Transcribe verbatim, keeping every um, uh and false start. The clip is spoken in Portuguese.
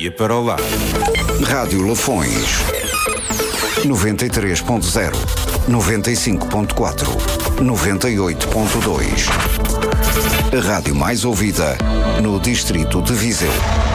dia para o lar. Rádio Lafões. noventa e três ponto zero, noventa e cinco ponto quatro, noventa e oito ponto dois. A rádio mais ouvida no distrito de Viseu.